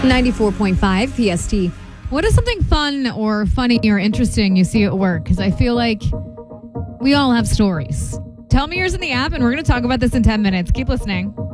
94.5 PST. What is something fun or funny or interesting you see at work? Because I feel like we all have stories. Tell me yours in the app, and we're going to talk about this in 10 minutes. Keep listening.